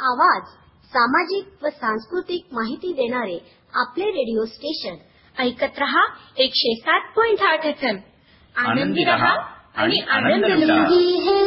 आवाज, सामाजिक व सांस्कृतिक माहिती देणारे आपले रेडिओ स्टेशन. ऐकत रहा 107.8 FM. आनंदी रहा आणि आनंद लुटा.